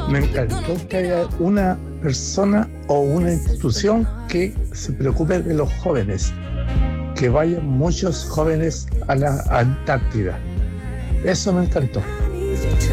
Me encantó que haya una persona o una institución que se preocupe de los jóvenes, que vayan muchos jóvenes a la Antártida. Eso me encantó.